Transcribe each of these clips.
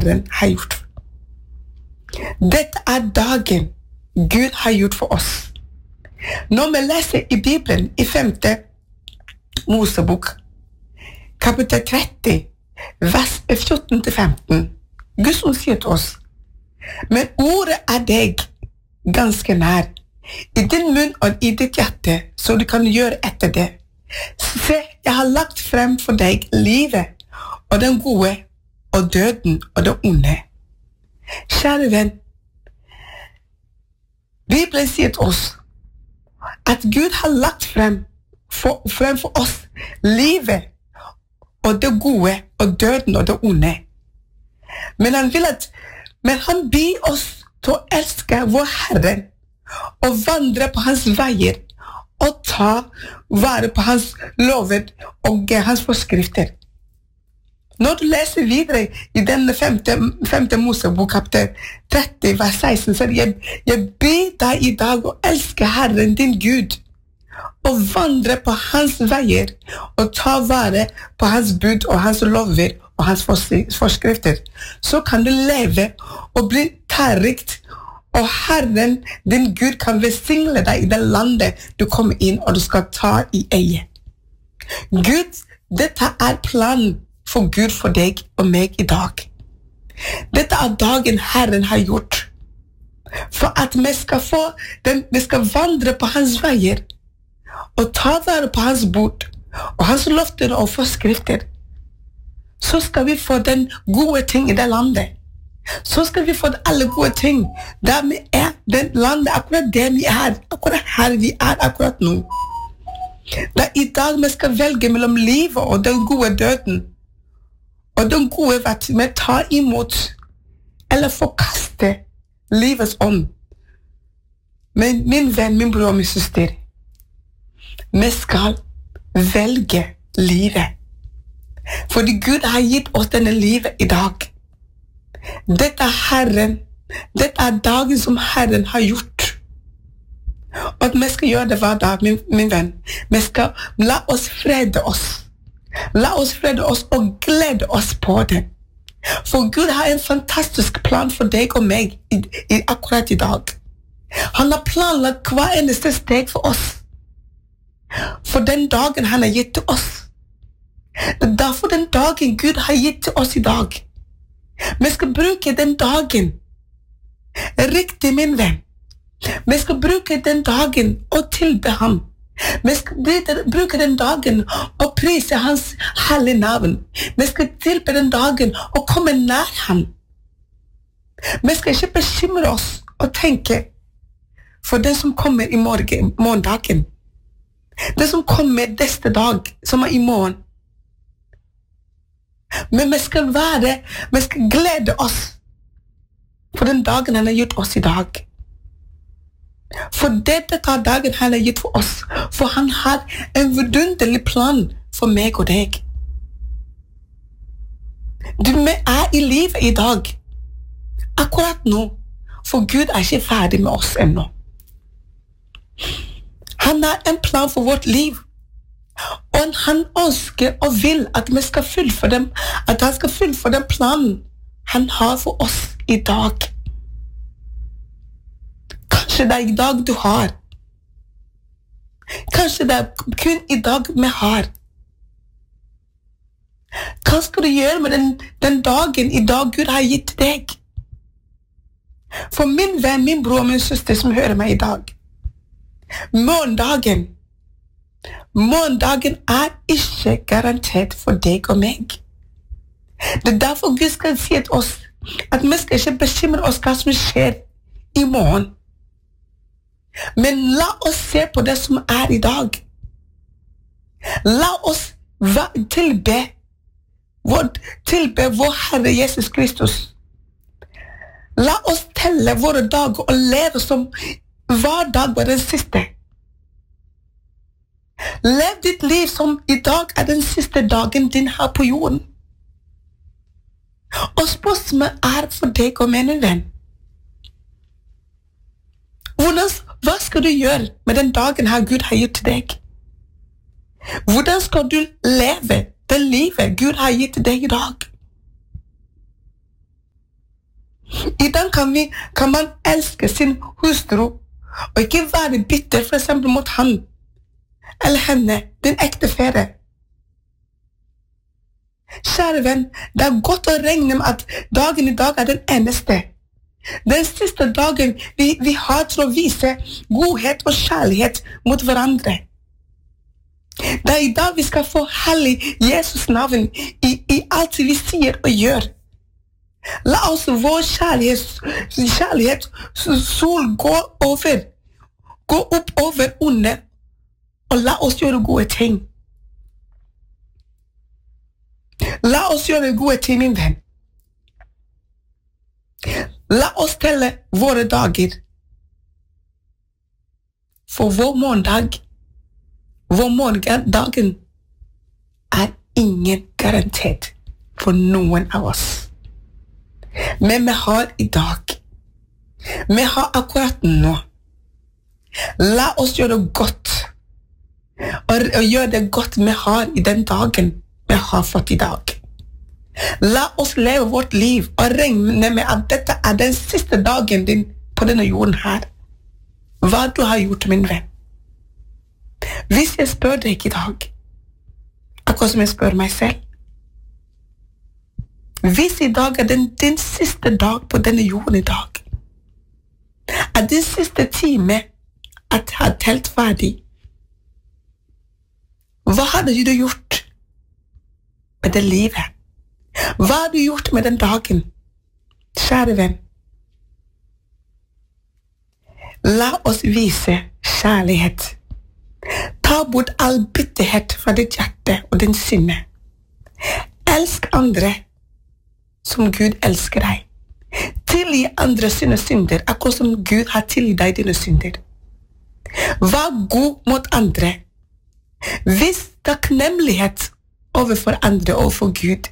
Herren har gjort. Dette dagen Gud har gjort for oss. Når vi leser i Bibelen i 5. Mosebok, kapittel 30, vers 14-15, Guds ord sier til oss, men ordet deg ganske nær, i din munn og i ditt hjerte, så du kan gjøre etter det. Se, jeg har lagt frem for deg livet, og den gode, og døden, og det onde. Kjære venn, Bibelen sier til oss at Gud har lagt frem for oss livet, og det gode, og døden, og det onde. Men han byr oss til å elske vår Herre, og vandre på hans veier, og ta vare på hans lover og hans forskrifter. Når du leser videre i denne 5. Mosebok, kapittel 30, vers 16, så jeg byr deg i dag å elske Herren din Gud, og vandre på hans veier, og ta vare på hans bud og hans lover og hans forskrifter. Så kan du leve og bli tærrikt, og Herren din Gud kan velsigne deg i det landet du kommer inn og du skal ta i eie. Gud, dette planen for Gud for deg og meg i dag. Dette dagen Herren har gjort, for at vi skal vandre på hans veier, og ta vare på hans bud, og hans lofter og forskrifter. Så skal vi få den gode ting i det landet. Så skal vi få alle gode ting. Der vi det landet, akkurat det vi akkurat her vi akkurat nå. Da i dag vi skal velge mellom livet og den gode døden, og den gode vet vi tar imot, eller forkaste livets ånd. Men min venn, min bror og min søster, vi skal velge livet. Fordi Gud har gitt oss denne livet i dag. Dette Herren, dette dagen som Herren har gjort. Og at vi skal gjøre det hver dag, min venn. Vi skal la oss frede oss. La oss frede oss og glede oss på det. For Gud har en fantastisk plan for deg og meg akkurat i dag. Han har planlagt hver eneste steg for oss. For den dagen han har gitt til oss. Det derfor den dagen Gud har gitt til oss i dag. Vi skal bruke den dagen riktig, min venn. Vi skal bruke den dagen og tilbe ham. Vi skal bruke den dagen og prise hans hellige navn. Vi skal tilbe den dagen og komme nær ham. Vi skal ikke bekymre oss og tenke for det som kommer i morgendagen. Det som kommer neste dag, som i morgen. Men vi skal glede oss for den dagen han har gitt oss i dag. For dette dagen han har gitt for oss, for han har en vidunderlig plan for meg og deg. Vi i livet i dag, akkurat nå, for Gud ikke ferdig med oss ennå. Han har en plan for vårt liv. Og han ønsker og vil at vi skal fullføre dem, at han skal fullføre den planen han har for oss i dag. Kanskje det i dag du har. Kanskje det kun i dag vi har. Hva skal du gjøre med den dagen i dag Gud har gitt deg? For min venn, min bror og min søster som hører meg i dag, morgendagen ikke garantert for deg og meg. Det derfor Gud skal si til oss at vi skal ikke bekymre oss hva som skjer i morgen. Men la oss se på det som i dag. La oss tilbe vår Herre Jesus Kristus. La oss telle våre dager og leve som hver dag var den siste. Lev ditt liv som i dag den siste dagen din her på jorden. Og spørsmålet for deg og min venn. Hva skal du gjøre med den dagen her Gud har gitt til deg? Hvordan skal du leve det livet Gud har gitt til deg i dag? I den kan man elske sin hustru, og ikke være bitter for eksempel mot han, eller henne, din ektefelle. Kjære venn, det godt å regne med at dagen I dag den eneste. Den siste dagen vi har til å vise godhet og kjærlighet mot hverandre. Det I dag vi skal få hellig Jesus navn I alt vi sier og gjør. La oss vår kjærlighet sol gå opp over onde, og la oss gjøre gode ting. La oss gjøre gode ting, min venn. La oss telle våre dager. For vår morgendagen ingen garantert for noen av oss. Men vi har I dag. Vi har akkurat nå. La oss gjøre godt. Og gjøre det godt vi har I den dagen vi har fått I dag. La oss leve vårt liv og regne med at dette den siste dagen din på denne jorden her. Hva du har gjort, min venn. Hvis jeg spør deg I dag, akkurat som jeg spør meg selv, hvis I dag din siste dag på denne jorden I dag, din siste time at har telt ferdig, hva hadde du gjort med det livet? Hva har du gjort med den dagen? Kjære venn, la oss vise kjærlighet. Ta bort all bitterhet fra ditt hjerte og din sinne. Elsk andre som Gud elsker deg. Tilgi andre sine synder, akkurat som Gud har tilgitt deg dine synder. Vær god mot andre. Vis takknemlighet overfor andre og overfor Gud.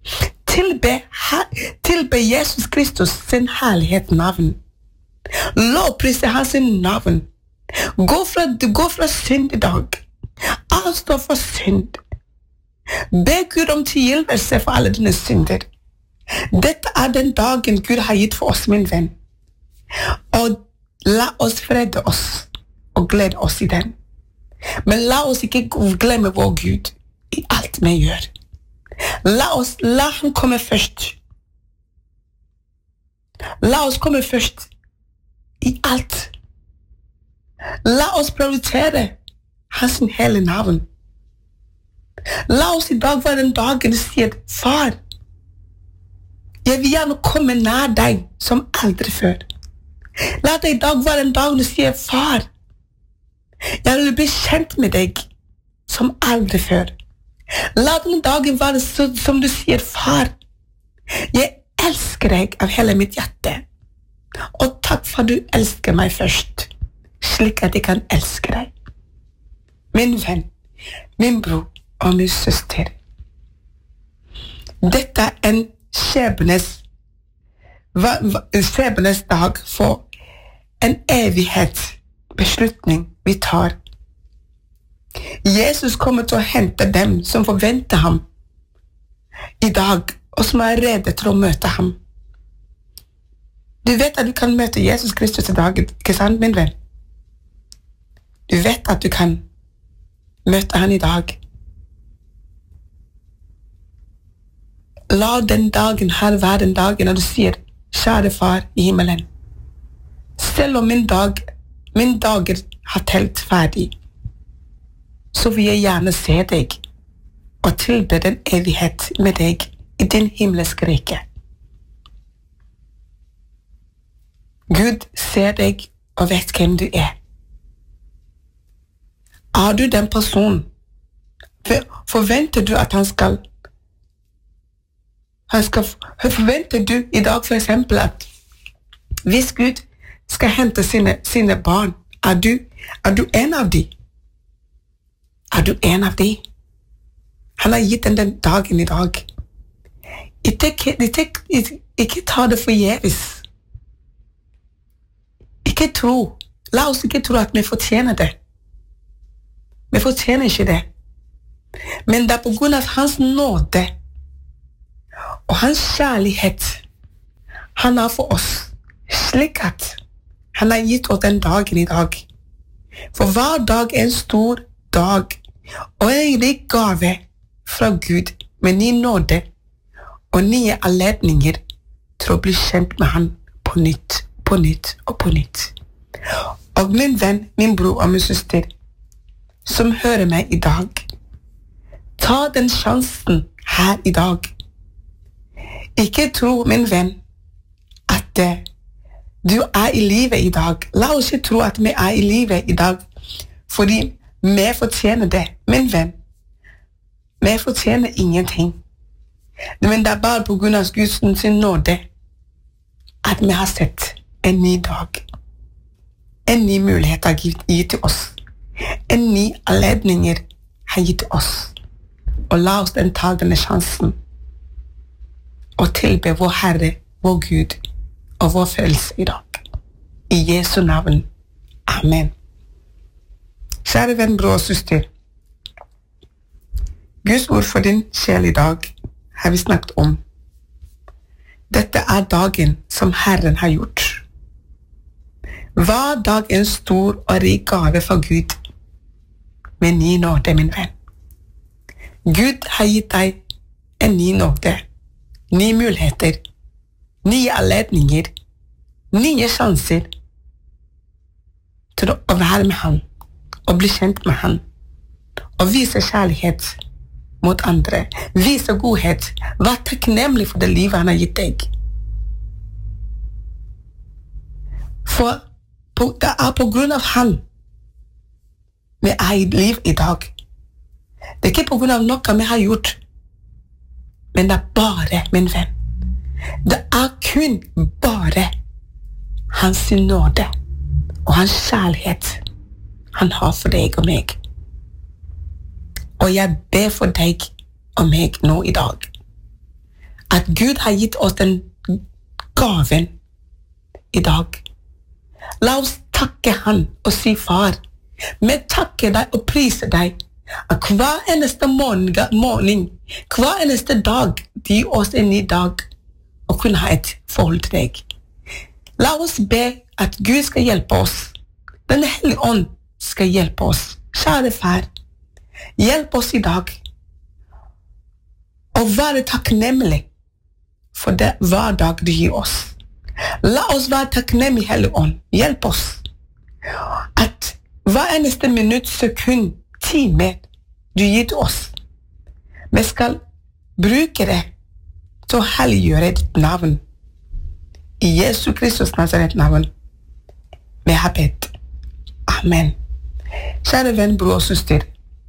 Tilbe Jesus Kristus sin herlighet navn. Lovprise hans navn. Gå fra synd I dag. Avstå for synd. Be Gud om tilgivelse for alle dine synder. Dette den dagen Gud har gitt for oss, min venn. Og la oss frede oss og glede oss I den. Men la oss ikke glemme vår Gud I alt vi gjør. La han komme først. La oss komme først I alt. La oss prioritere hans hele navn. La oss I dag være den dagen du sier, far, jeg vil gjerne komme nær deg som aldri før. La det I dag være den dagen du sier, far, jeg vil bli kjent med deg som aldri før. La den dagen være som du sier, far, jeg elsker deg av hele mitt hjerte, og takk for du elsker meg først, slik at jeg kan elske deg. Min venn, min bror og min søster, dette en skjebnes dag for en evighet beslutning vi tar. Jesus kommer til å hente dem som forventer ham I dag, og som rede til å møte ham. Du vet at du kan møte Jesus Kristus I dag, ikke sant, min venn? Du vet at du kan møte han I dag. La den dagen her være den dagen når du sier, kjære far I himmelen, selv om min dager har telt ferdig, så vil jeg gjerne se deg og tilbe den evighet med deg I din himmelske rike. Gud ser deg og vet hvem du du den personen? Forventer du at han skal forventer du I dag for eksempel at hvis Gud skal hente sine barn, du en av de? Du en av de? Han har gitt den dagen I dag. Ikke ta det for gjevis. Ikke tro. La oss ikke tro at vi fortjener det. Vi fortjener ikke det. Men det på grunn av hans nåde og hans kjærlighet han har for oss, slik at han har gitt oss den dagen I dag. For hver dag en stor dag, og en rik gave fra Gud, med ny nåde og nye anledninger til å bli kjent med han på nytt, på nytt og på nytt. Og min venn, min bror og min søster, som hører meg I dag, ta den sjansen her I dag. Ikke tro, min venn, at du I livet I dag. La oss ikke tro at vi I livet I dag, fordi vi fortjener det, min venn. Vi fortjener ingenting. Men det bare på grunn av Guds sin nåde at vi har sett en ny dag. En ny mulighet har gitt til oss. En ny anledninger har gitt til oss. Og la oss den ta denne sjansen og tilbe vår Herre, vår Gud og vår frelse I dag. I Jesu navn. Amen. Kjære venn, bror og søster. Guds ord for din sjel I dag har vi snakket om. Dette dagen som Herren har gjort. Hver dag en stor og rik gave fra Gud. Med ny nåde, min venn. Gud har gitt deg en ny nåde. Nye muligheter. Nye anledninger. Nye sjanser til å være med han. Og bli kjent med han. Og vise kjærlighet mot andre. Vise godhet. Vær takknemlig for det livet han har gitt deg. For det på grunn av han vi I liv I dag. Det ikke på grunn av noe vi har gjort, men det bare, min venn. Det kun bare hans nåde og hans kjærlighet han har for deg og meg. Og jeg ber for deg og meg nå I dag. At Gud har gitt oss den gaven I dag. La oss takke han og si far. Vi takker deg og priser deg. At hver eneste morgen, hver eneste dag, de gir oss en ny dag og kunne ha et forhold til deg. La oss be at Gud skal hjelpe oss. Den hellige ånd skal hjelpe oss. Kjære far, hjelp oss I dag og være takknemlig for det hver dag du gir oss. La oss være takknemlig, hellige ånd. Hjelp oss at hver eneste minutt, sekund, time du gir til oss, vi skal bruke det til å helliggjøre ditt navn. I Jesu Kristus Nazaret navn. Vi har bedt. Amen. Kjære venn, bror og søster.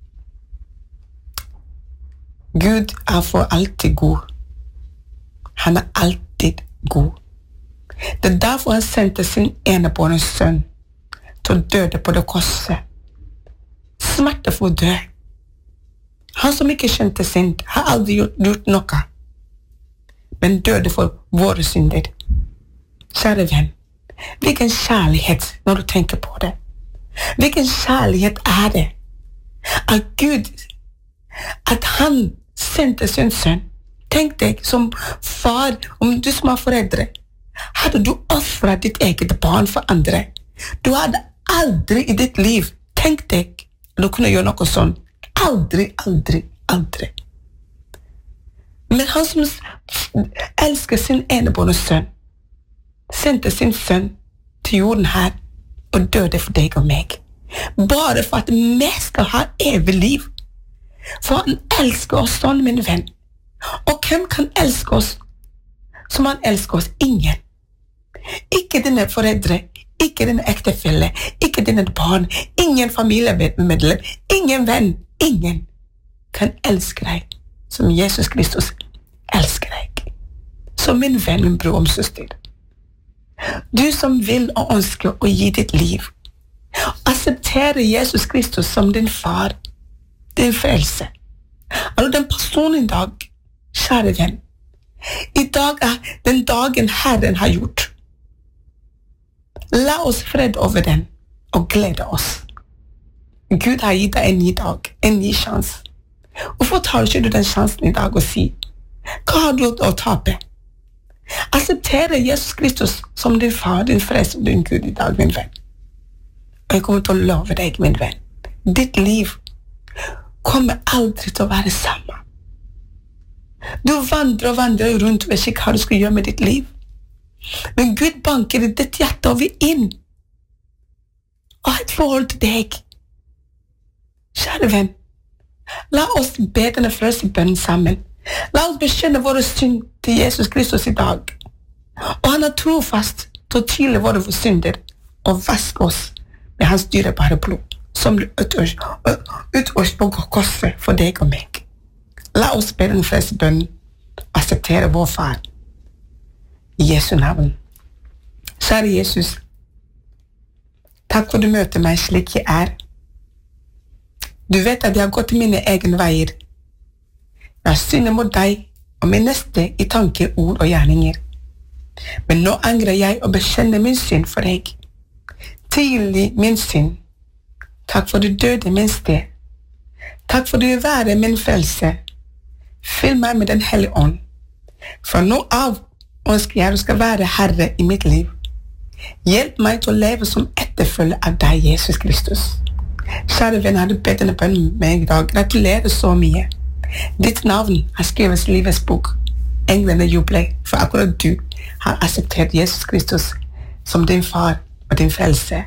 Gud for alltid god. Han alltid god. Det derfor han sendte sin enebårne sønn til å døde på det korset. Smerte for å dø. Han som ikke kjente synd, har aldri gjort noe, men døde for våre synder. Kjære venn, hvilken kjærlighet når du tenker på det. Hvilken kjærlighet det? At Gud, at han sendte sin sønn. Tenk deg som far, om du som har foreldre, hadde du offret ditt eget barn for andre. Du hadde aldri I ditt liv tenkt deg at du kunne gjøre noe sånn. Aldri, aldri, aldri. Men han som elsker sin enebårne sønn, sendte sin sønn til jorden her og døde for deg og meg. Bare for at vi skal ha evig liv. For han elsker oss sånn, min venn. Og hvem kan elske oss som han elsker oss? Ingen. Ikke dine foreldre, ikke dine ektefelle, ikke dine barn, ingen familiemedlem, ingen venn, ingen kan elske deg som Jesus Kristus elsker deg. Så min venn, min bror og søster, du som vil og ønsker å gi ditt liv, akseptere Jesus Kristus som din far, din frelse. Altså den personen I dag, kjære venn, I dag den dagen Herren har gjort. La oss fred over den og glede oss. Gud har gitt deg en ny dag, en ny sjans. Hvorfor tar ikke du den sjansen I dag og si, hva har du å tape? Akseptere Jesus Kristus som din far, din frelser og din Gud i dag, min venn. Og jeg kommer til å love deg, min venn. Ditt liv kommer aldri til å være samme. Du vandrer og vandrer rundt og vet ikke hva du skal gjøre med ditt liv. Men Gud banker i ditt hjerte og vil inn. Og ha et forhold til deg. Kjære venn, la oss be denne frelsebønnen sammen. La oss bekjenne våre synd til Jesus Kristus i dag. Og han er trofast til å tilgi våre synder og vaske oss med hans dyrebare blod, som ble utøst på korset for deg og meg. La oss be den frelsebønnen og akseptere vår far. I Jesu navn. Kjære Jesus, takk for du møter meg slik jeg er. Du vet at jeg har gått mine egne veier. Jeg har syndet mot deg og min neste i tanke, ord og gjerninger. Men nå angrer jeg og bekjenner min synd for deg. Tilgi min synd. Takk for du døde min sted. Takk for du vil være min frelse. Fyll meg med den hellige ånd. Fra nå av ønsker jeg du skal være Herre i mitt liv. Hjelp meg til å leve som etterfølger av deg, Jesus Kristus. Kjære venn, har du bedt denne bønnen med meg i dag. Gratulerer så mye. Ditt navn har skrevet i livets bok. Englene jubler, for akkurat du har akseptert Jesus Kristus som din far og din frelse.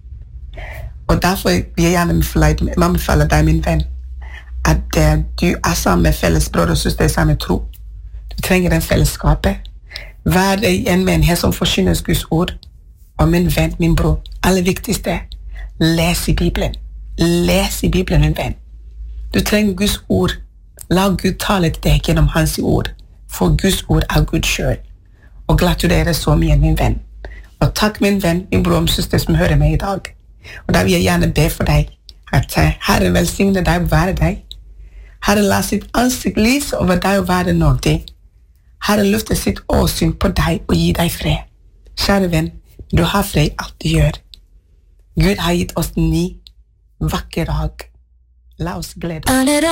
Og derfor vil jeg gjerne anbefale deg, min venn, at du er sammen med felles bror og søster i samme tro. Du trenger den fellesskapet. Vær i en menighet som forkynner Guds ord. Og min venn, min bror, aller viktigste, les i Bibelen. Les i Bibelen, min venn. Du trenger Guds ord. La Gud tale til deg gjennom hans ord. For Guds ord er Gud selv. Og gratulerer så mye, min venn. Og takk, min venn, min bror og søster som hører meg i dag. Og da vil jeg gjerne be for deg at Herren velsigne deg og være deg. Herren la sitt ansikt lyse over deg og være nådig. Herren løfter sitt åsyn på deg og gi deg fred. Kjære venn, du har fred i alt du gjør. Gud har gitt oss en ny, vakker dag. La oss glede oss.